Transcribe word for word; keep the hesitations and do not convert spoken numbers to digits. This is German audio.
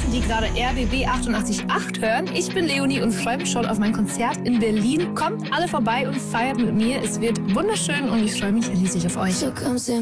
die gerade R B B achtundachtzig Komma acht hören. Ich bin Leonie und freue mich schon auf mein Konzert in Berlin. Kommt alle vorbei und feiert mit mir. Es wird wunderschön und ich freue mich riesig auf euch.